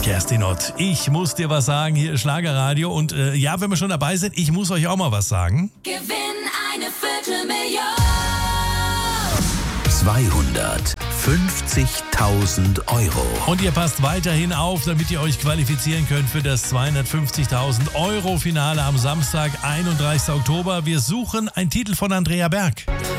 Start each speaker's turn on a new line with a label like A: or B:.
A: Kerstin Ott, ich muss dir was sagen, hier ist Schlagerradio und ja, wenn wir schon dabei sind, ich muss euch auch mal was sagen.
B: Gewinn eine Viertelmillion.
C: 250.000 Euro.
A: Und ihr passt weiterhin auf, damit ihr euch qualifizieren könnt für das 250.000 Euro Finale am Samstag, 31. Oktober. Wir suchen einen Titel von Andrea Berg.